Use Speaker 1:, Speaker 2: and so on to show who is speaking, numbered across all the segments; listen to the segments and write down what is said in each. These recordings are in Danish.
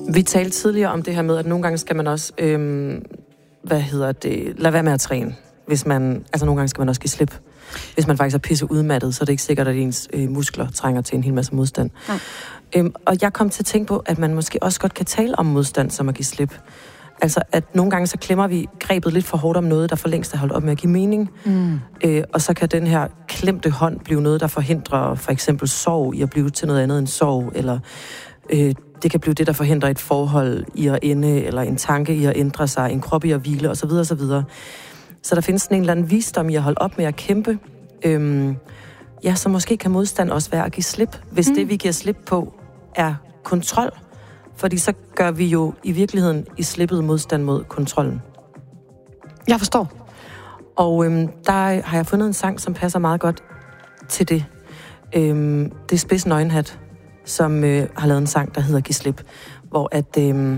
Speaker 1: Vi talte tidligere om det her med, at nogle gange skal man også, lade være med at træne. Hvis man, altså nogle gange skal man også give slip. Hvis man faktisk er pisse udmattet, så er det ikke sikkert, at ens muskler trænger til en hel masse modstand. Og jeg kom til at tænke på, at man måske også godt kan tale om modstand, som at give slip. Altså, at nogle gange så klemmer vi grebet lidt for hårdt om noget, der for længst er holdt op med at give mening. Og så kan den her klemte hånd blive noget, der forhindrer for eksempel sorg i at blive til noget andet end sorg, eller det kan blive det, der forhindrer et forhold i at ende, eller en tanke i at ændre sig, en krop i at hvile, osv. osv. Så der findes sådan en eller anden visdom i at holde op med at kæmpe. Så måske kan modstand også være at give slip, hvis det, vi giver slip på, er kontrol. Fordi så gør vi jo i virkeligheden i slippet modstand mod kontrollen.
Speaker 2: Jeg forstår.
Speaker 1: Og der har jeg fundet en sang, som passer meget godt til det. Det er Spids Nøgenhat, som har lavet en sang, der hedder Giv slip. Hvor at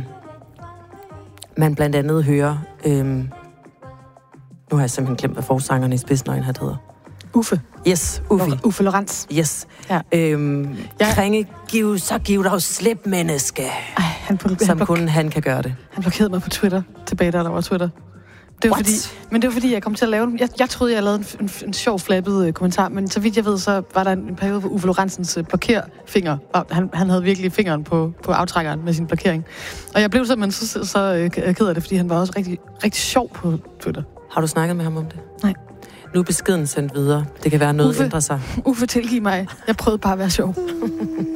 Speaker 1: man blandt andet hører... nu har jeg simpelthen glemt, hvad forsangerne i Spids Nøgenhat hedder.
Speaker 2: Uffe.
Speaker 1: Yes, Uffe.
Speaker 2: Uffe Lorenz.
Speaker 1: Yes. Kringe, giv dog slip, menneske. Som kun han kan gøre det.
Speaker 2: Han blokerede mig på Twitter, tilbage da der var Twitter. Det var fordi jeg kom til at lave den. Jeg troede, jeg lavede en sjov flappet kommentar, men så vidt jeg ved, så var der en periode, hvor Uffe Lorentzens blokerfinger, og han havde virkelig fingeren på aftrækkeren med sin blokering. Og jeg blev simpelthen så ked af det, fordi han var også rigtig, rigtig sjov på Twitter.
Speaker 1: Har du snakket med ham om det?
Speaker 2: Nej.
Speaker 1: Nu er beskeden sendt videre. Det kan være, noget ændrer sig.
Speaker 2: Uffe, tilgiv mig. Jeg prøvede bare at være sjov.